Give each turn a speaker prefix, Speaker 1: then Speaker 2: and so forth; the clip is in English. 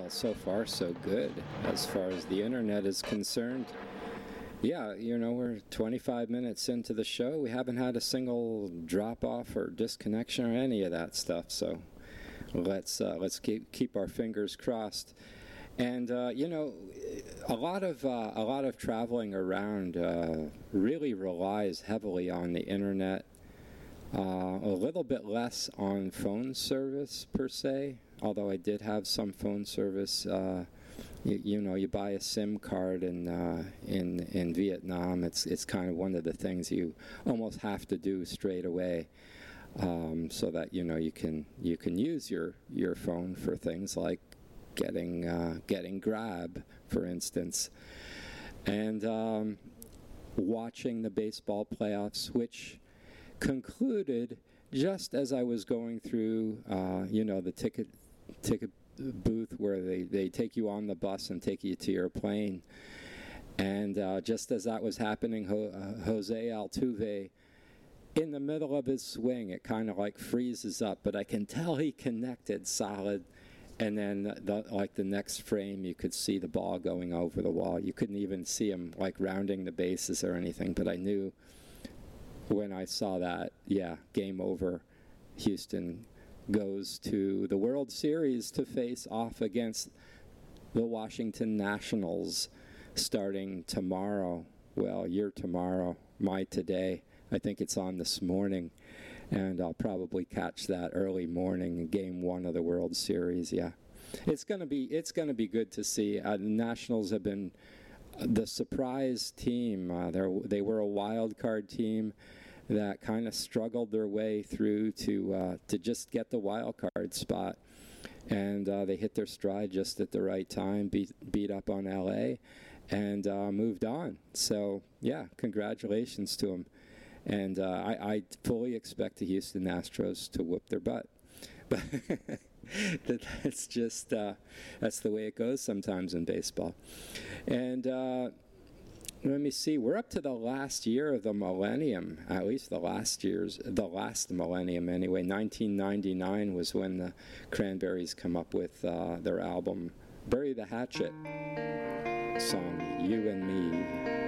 Speaker 1: so far so good as far as the internet is concerned. Yeah, we're 25 minutes into the show. We haven't had a single drop-off or disconnection or any of that stuff, so let's keep our fingers crossed. And a lot of traveling around really relies heavily on the internet. A little bit less on phone service per se, although I did have some phone service. You buy a SIM card in Vietnam. It's kind of one of the things you almost have to do straight away, so that you can use your phone for things like getting Grab, for instance, and watching the baseball playoffs, which concluded just as I was going through, the ticket booth where they take you on the bus and take you to your plane. And just as that was happening, Jose Altuve, in the middle of his swing, it kind of like freezes up, but I can tell he connected solid. And then, the next frame, you could see the ball going over the wall. You couldn't even see him rounding the bases or anything, but I knew when I saw that, game over. Houston goes to the World Series to face off against the Washington Nationals starting tomorrow. Well, your tomorrow, my today. I think it's on this morning, and I'll probably catch that early morning in Game 1 of the World Series. Yeah, it's gonna be good to see. The Nationals have been the surprise team. They were a wild card team that kind of struggled their way through to just get the wild card spot, and they hit their stride just at the right time, beat up on LA, and moved on. So yeah, congratulations to them. And I fully expect the Houston Astros to whoop their butt. But that's just that's the way it goes sometimes in baseball. And let me see. We're up to the last year of the millennium, at least the last millennium anyway. 1999 was when the Cranberries come up with their album "Bury the Hatchet" song, "You and Me."